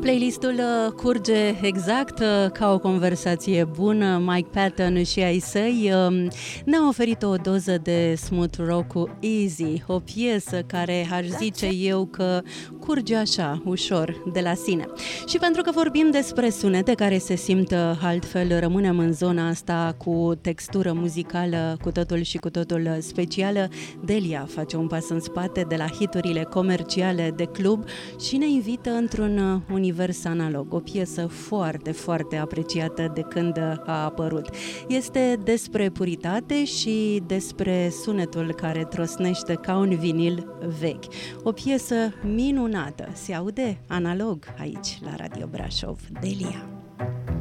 Playlistul curge exact ca o conversație bună. Mike Patton și ai săi ne-au oferit o doză de smooth rock cu Easy, o piesă care aș zice eu că curge așa, ușor, de la sine. Și pentru că vorbim despre sunete care se simt altfel, rămânem în zona asta cu textură muzicală cu totul și cu totul specială. Delia face un pas în spate de la hiturile comerciale de club și ne invită într-un univers analog, o piesă foarte, foarte apreciată de când a apărut. Este despre puritate și despre sunetul care trosnește ca un vinil vechi. O piesă minunată, se aude analog aici la Radio Brașov. Delia.